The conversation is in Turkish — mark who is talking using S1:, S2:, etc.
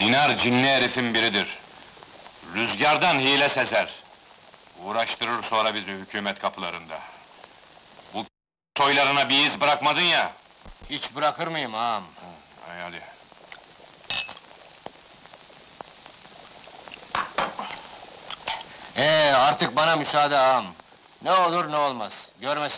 S1: Dinar cinli herifin biridir. Rüzgardan hile sezer. Uğraştırır sonra bizi hükümet kapılarında. Bu soylarına bir iz bırakmadın ya.
S2: Hiç bırakır mıyım ağam?
S1: Hay hadi.
S2: Artık bana müsaade ağam. Ne olur ne olmaz. Görmesin